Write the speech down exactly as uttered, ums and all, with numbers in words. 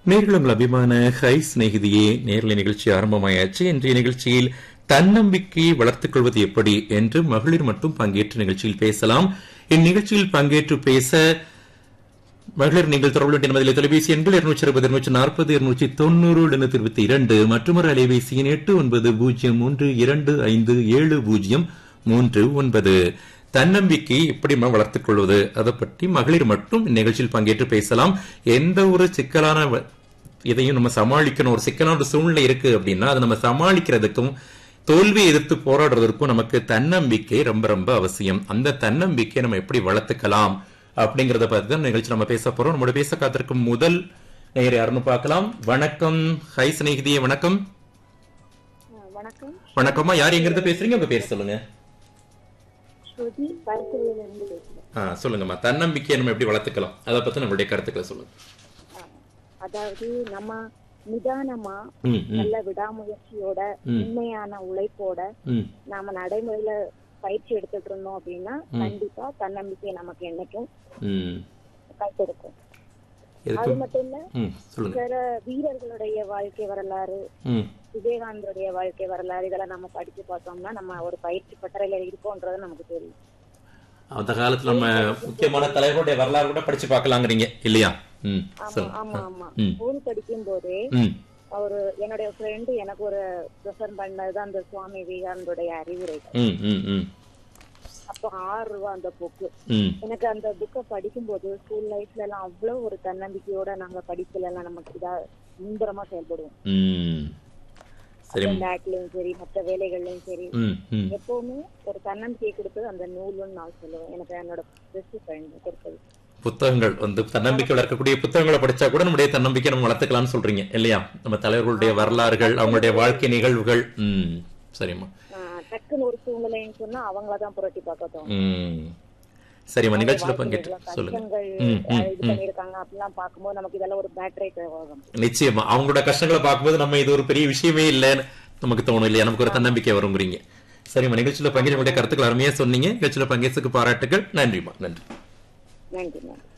நேர்கள் உங்கள் அபிமான ஹை சிநேகிதியே நேரலை நிகழ்ச்சி ஆரம்பமாயாச்சு. இன்றைய நிகழ்ச்சியில் தன்னம்பிக்கையை வளர்த்துக் கொள்வது எப்படி என்று மகளிர் மட்டும் பங்கேற்று நிகழ்ச்சியில் பேசலாம். இந்நிகழ்ச்சியில் பங்கேற்று பேச மகளிர் நீங்கள் தொடர்பு என்பதில் தொலைபேசி எண்கள் இருநூற்றி அறுபது இருநூற்றி நாற்பது இருநூற்றி தொண்ணூறு எழுநூத்தி இருபத்தி இரண்டு மற்றொரு அலைபேசியின் எட்டு ஒன்பது பூஜ்ஜியம் மூன்று இரண்டு ஐந்து ஏழு பூஜ்ஜியம் மூன்று ஒன்பது. தன்னம்பிக்கையை எப்படி நம்ம வளர்த்துக் கொள்வது அதை பற்றி மகளிர் மட்டும் இந்நிகழ்ச்சியில் பங்கேற்று பேசலாம். எந்த ஒரு சிக்கலான இதையும் நம்ம சமாளிக்கணும், ஒரு சிக்கலான ஒரு சூழ்நிலை இருக்கு அப்படின்னா அதை நம்ம சமாளிக்கிறதுக்கும் தோல்வியை எதிர்த்து போராடுறதற்கும் நமக்கு தன்னம்பிக்கை ரொம்ப ரொம்ப அவசியம். அந்த தன்னம்பிக்கையை நம்ம எப்படி வளர்த்துக்கலாம் அப்படிங்கறத பத்தி தான் நிகழ்ச்சி நம்ம பேச போறோம். நம்மளோட பேச காத்திருக்கும் முதல் நேயர் யாருன்னு பார்க்கலாம். வணக்கம் ஹை சிநேகிதியே. வணக்கம். வணக்கம். வணக்கம்மா, யார் எங்க இருந்து பேசுறீங்க? உங்க பேர் சொல்லுங்க. சொல்லுங்கம்மா, தன்னம்பிக்கையை நம்ம எப்படி வளர்த்துக்கலாம் அதை பத்தி நம்மளுடைய கருத்துக்களை சொல்லுங்க. அதாவது நம்ம நிதானமா நல்ல விடாமுயற்சியோட உண்மையான உழைப்போட நாம நடைமுறையில பயிற்சி எடுத்துட்டு இருந்தோம் அப்படின்னா கண்டிப்பா தன்னம்பிக்கை நமக்கு என்னைக்கும் கைத்தெடுக்கும். அது மட்டும் இல்ல, சில வீரர்களுடைய வாழ்க்கை வரலாறு, விவேகானந்தருடைய வாழ்க்கை வரலாறு இதெல்லாம் நம்ம படிச்சு பார்த்தோம்னா நம்ம ஒரு பயிற்சி பட்டறையில இருக்கோன்றது நமக்கு தெரியும். அந்த காலத்துல நம்ம முக்கியமான தலைவருடைய வரலாறு கூட படிச்சு பார்க்கலாங்கிறீங்க இல்லையா? ஆமா ஆமா. ஸ்கூல் படிக்கும் போதே அவரு என்னுடைய ஃப்ரெண்டு எனக்கு ஒரு ப்ரெசென்ட் பண்ணதுதான் அந்த சுவாமி விவேகானந்தருடைய அறிவுரைகள். அப்போ ஆறு ரூபா அந்த புக்கு. எனக்கு அந்த புக்கை படிக்கும் போது ஸ்கூல் லைஃப்ல எல்லாம் அவ்வளவு ஒரு தன்னம்பிக்கையோட நாங்க படிப்புல எல்லாம் நமக்கு இதா மும்பரமா செயல்படுவோம். விளையாட்டுலயும் சரி மற்ற வேலைகள்லயும் சரி எப்பவுமே ஒரு தன்னம்பிக்கை கொடுத்தது அந்த நூலுன்னு நான் சொல்லுவேன். எனக்கு என்னோட பெஸ்ட் ஃப்ரெண்ட் கொடுத்தது. புத்தகங்கள் வந்து தன்னம்பிக்கை வளர்க்கக்கூடிய புத்தகங்களை படிச்சா கூட நம்முடைய தன்னம்பிக்கை நம்ம வளர்த்துக்கலாம்னு சொல்றீங்க இல்லையா? நம்ம தலைவர்களுடைய வரலாறுகள், அவங்களுடைய வாழ்க்கை நிகழ்வுகள். ம் சரிம்மா. டக்குன்னு ஒரு சூழ்நிலைன்னு சொன்னா அவங்களதான் புரட்டி பார்க்கட்டும். சரிம்மா, நிகழ்ச்சியில பங்கேற்று சொல்லுங்க. இது பண்ணிருக்காங்க அப்படிலாம் பார்க்கும்போது நமக்கு இதெல்லாம் ஒரு பேட்டரி தேவை. நிச்சயமா அவங்களோட கஷ்டங்களை பார்க்கும்போது நம்ம இது ஒரு பெரிய விஷயமே இல்லைன்னு நமக்கு தோணும் இல்லையா? நமக்கு ஒரு தன்னம்பிக்கை வருங்கிறீங்க. சரிம்மா, நிகழ்ச்சியில பங்கேற்ற கருத்துக்கள் அருமையா சொன்னீங்க. நிகழ்ச்சியில பங்கேற்றதுக்கு பாராட்டுகள். நன்றிமா. நன்றி. நன்றி.